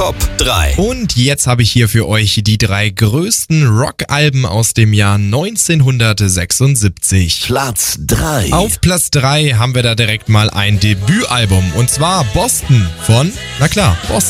Top 3. Und jetzt habe ich hier für euch die 3 größten Rockalben aus dem Jahr 1976. Platz 3. Auf Platz 3 haben wir da direkt mal ein Debütalbum und zwar Boston von, na klar, Boston.